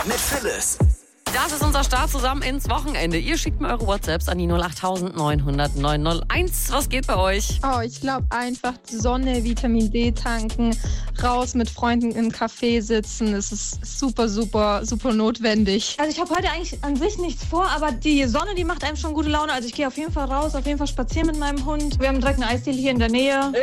mit Phyllis. Das ist unser Start zusammen ins Wochenende. Ihr schickt mir eure WhatsApps an die 08900 901. Was geht bei euch? Oh, ich glaube einfach Sonne, Vitamin D tanken, raus mit Freunden im Café sitzen. Es ist super, super, super notwendig. Also ich habe heute eigentlich an sich nichts vor, aber die Sonne, die macht einem schon gute Laune. Also ich gehe auf jeden Fall raus, auf jeden Fall spazieren mit meinem Hund. Wir haben direkt eine Eisdiele hier in der Nähe.